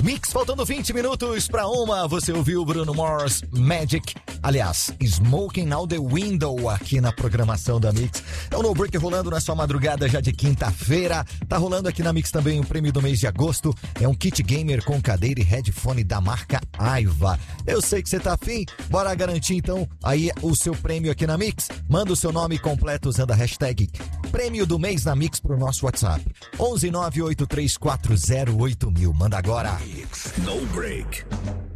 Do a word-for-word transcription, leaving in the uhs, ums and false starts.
Mix, faltando vinte minutos para uma, você ouviu Bruno Mars, Magic, aliás, Smoking Out the Window aqui na programação da Mix. É o No Break rolando na sua madrugada já de quinta-feira. Tá rolando aqui na Mix também o prêmio do mês de agosto. É um kit gamer com cadeira e headphone da marca Aiva. Eu sei que você tá afim, bora garantir então aí o seu prêmio aqui na Mix. Manda o seu nome completo usando a hashtag Prêmio do Mês na Mix pro nosso WhatsApp. onze nove oito três quatro zero oito mil. Manda agora. No Break.